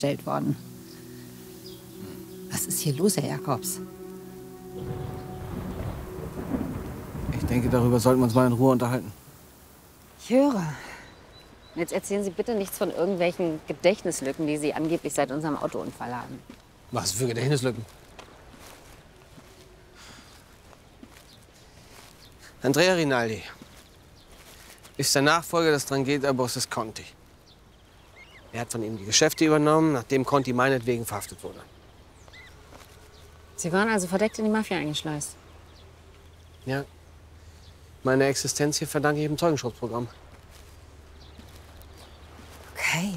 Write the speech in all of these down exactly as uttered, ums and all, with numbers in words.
gestellt worden. Was ist hier los, Herr Jakobs? Ich denke, darüber sollten wir uns mal in Ruhe unterhalten. Ich höre. Jetzt erzählen Sie bitte nichts von irgendwelchen Gedächtnislücken, die Sie angeblich seit unserem Autounfall haben. Was für Gedächtnislücken? Andrea Rinaldi ist der Nachfolger des Drangheta-Bosses Conti. Er hat von ihm die Geschäfte übernommen, nachdem Conti meinetwegen verhaftet wurde. Sie waren also verdeckt in die Mafia eingeschleust? Ja. Meine Existenz hier verdanke ich dem Zeugenschutzprogramm. Okay.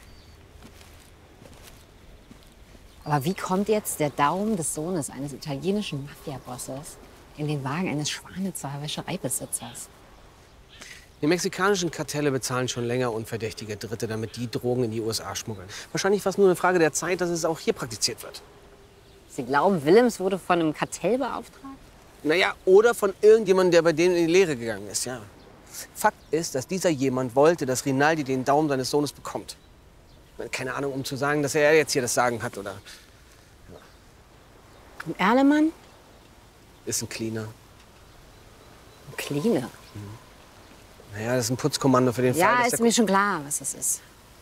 Aber wie kommt jetzt der Daumen des Sohnes eines italienischen Mafia-Bosses in den Wagen eines Schwanitzer Wäschereibesitzers? Die mexikanischen Kartelle bezahlen schon länger unverdächtige Dritte, damit die Drogen in die U S A schmuggeln. Wahrscheinlich war es nur eine Frage der Zeit, dass es auch hier praktiziert wird. Sie glauben, Willems wurde von einem Kartell beauftragt? Naja, oder von irgendjemandem, der bei denen in die Lehre gegangen ist, ja. Fakt ist, dass dieser jemand wollte, dass Rinaldi den Daumen seines Sohnes bekommt. Keine Ahnung, um zu sagen, dass er jetzt hier das Sagen hat, oder? Ja. Und Erlemann? Ist ein Cleaner. Ein Cleaner? Mhm. Naja, das ist ein Putzkommando für den Fall, Ja, dass ist mir schon klar, was das ist.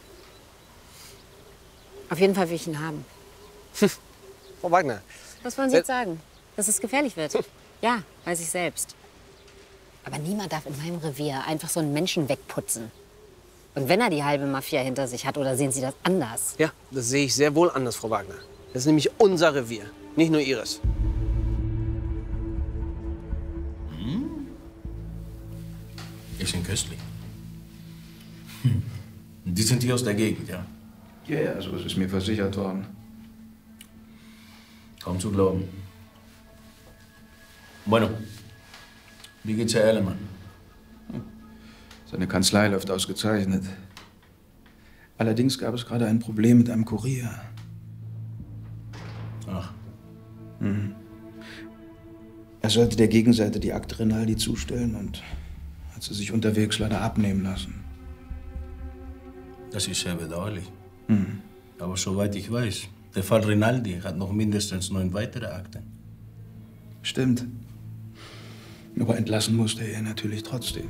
Auf jeden Fall will ich ihn haben. Frau Wagner. Was wollen Sie jetzt sagen? Dass es gefährlich wird? Ja, weiß ich selbst. Aber niemand darf in meinem Revier einfach so einen Menschen wegputzen. Und wenn er die halbe Mafia hinter sich hat, oder sehen Sie das anders? Ja, das sehe ich sehr wohl anders, Frau Wagner. Das ist nämlich unser Revier, nicht nur Ihres. Hm? Die sind köstlich. Hm. Die sind hier aus der Gegend, ja? Ja, ja, so ist es mir versichert worden. Kaum zu glauben. Bueno, wie geht's Herr Erlemann? Seine Kanzlei läuft ausgezeichnet. Allerdings gab es gerade ein Problem mit einem Kurier. Ach. Mhm. Er sollte der Gegenseite die Akte Rinaldi zustellen und hat sie sich unterwegs leider abnehmen lassen. Das ist sehr bedauerlich. Mhm. Aber soweit ich weiß, der Fall Rinaldi hat noch mindestens neun weitere Akten. Stimmt. Aber entlassen musste er natürlich trotzdem.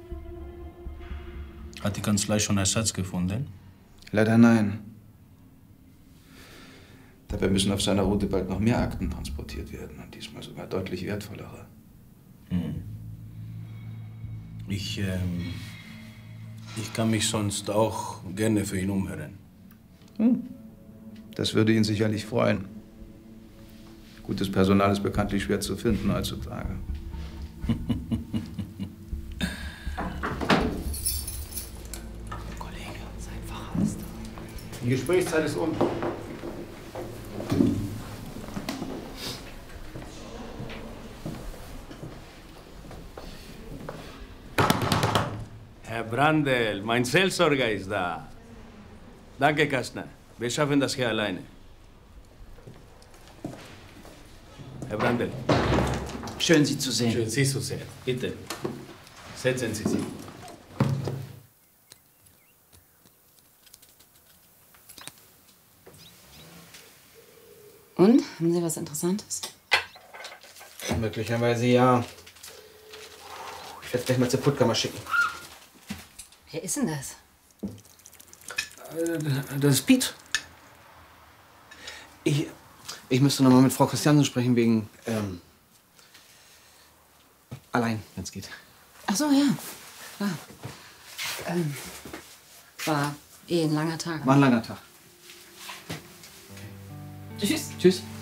Hat die Kanzlei schon Ersatz gefunden? Leider nein. Dabei müssen auf seiner Route bald noch mehr Akten transportiert werden und diesmal sogar deutlich wertvollere. Hm. Ich, ähm, ich kann mich sonst auch gerne für ihn umhören. Hm. Das würde ihn sicherlich freuen. Gutes Personal ist bekanntlich schwer zu finden heutzutage. Kollege, sei verhasst. Die Gesprächszeit ist um. Herr Brandl, mein Seelsorger ist da. Danke, Kastner. Wir schaffen das hier alleine. Herr Brandl. Schön, Sie zu sehen. Schön, Sie zu sehen. Bitte, setzen Sie sich. Und? Haben Sie was Interessantes? Möglicherweise ja. Ich werde es gleich mal zur Puttkammer schicken. Wer ist denn das? Das ist Piet. Ich, ich müsste noch mal mit Frau Christiansen sprechen wegen ähm, allein, wenn es geht. Ach so, ja. Klar. Ähm, war eh ein langer Tag. War ein langer Tag. Tschüss. Tschüss.